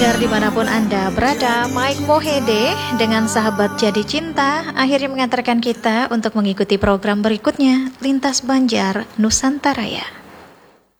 pendengar dimanapun Anda berada, Mike Mohede dengan sahabat jadi cinta akhirnya mengantarkan kita untuk mengikuti program berikutnya, Lintas Banjar Nusantara ya.